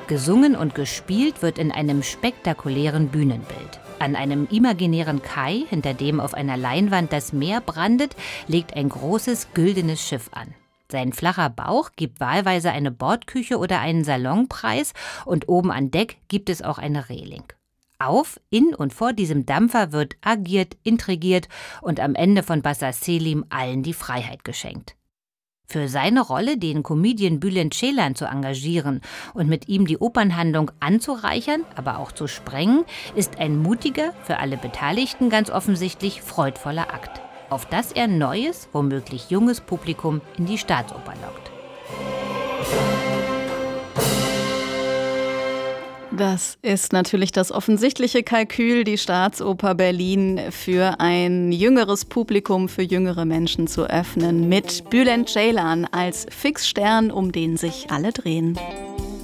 Gesungen und gespielt wird in einem spektakulären Bühnenbild. An einem imaginären Kai, hinter dem auf einer Leinwand das Meer brandet, legt ein großes güldenes Schiff an. Sein flacher Bauch gibt wahlweise eine Bordküche oder einen Salonpreis und oben an Deck gibt es auch eine Reling. Auf, in und vor diesem Dampfer wird agiert, intrigiert und am Ende von Bassa Selim allen die Freiheit geschenkt. Für seine Rolle den Comedian Bülent Ceylan zu engagieren und mit ihm die Opernhandlung anzureichern, aber auch zu sprengen, ist ein mutiger, für alle Beteiligten ganz offensichtlich freudvoller Akt, auf das er neues, womöglich junges Publikum in die Staatsoper lockt. Das ist natürlich das offensichtliche Kalkül, die Staatsoper Berlin für ein jüngeres Publikum, für jüngere Menschen zu öffnen, mit Bülent Ceylan als Fixstern, um den sich alle drehen.